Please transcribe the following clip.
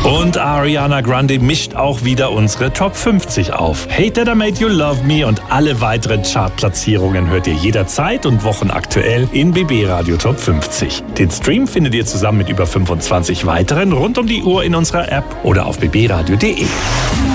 Und Ariana Grande mischt auch wieder unsere Top 50 auf. Hate That I Made You Love Me und alle weiteren Chartplatzierungen hört ihr jederzeit und wochenaktuell in BB Radio Top 50. Den Stream findet ihr zusammen mit über 25 weiteren rund um die Uhr in unserer App oder auf bbradio.de.